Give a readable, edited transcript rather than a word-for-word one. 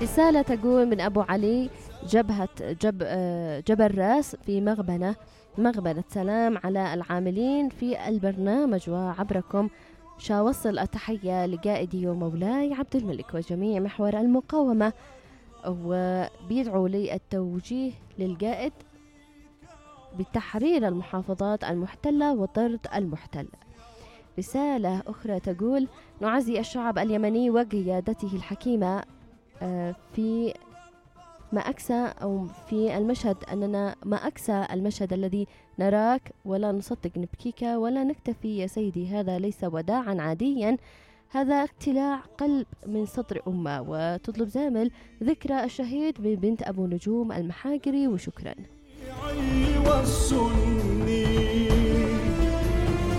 رسالة تقول من أبو علي جبل راس في مغبنة سلام على العاملين في البرنامج وعبركم شاوصل التحية لقائدي ومولاي عبد الملك وجميع محور المقاومة، وبيدعوا لي التوجيه للقائد بتحرير المحافظات المحتلة وطرد المحتل. رسالة أخرى تقول نعزي الشعب اليمني وقيادته الحكيمة في ما أكسى أو في المشهد أننا ما أكسى المشهد الذي نراك ولا نصدق نبكيك ولا نكتفي يا سيدي، هذا ليس وداعا عاديا، هذا اقتلاع قلب من صدر أمة. وتطلب زامل ذكرى الشهيد ببنت أبو نجوم المحاقري. وشكرا.